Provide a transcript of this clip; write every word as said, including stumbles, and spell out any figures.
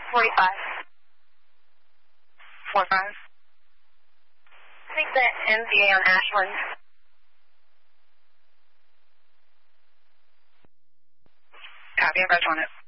forty-five. forty-five. I think that N Z A on Ashland. Copy, I've got on it.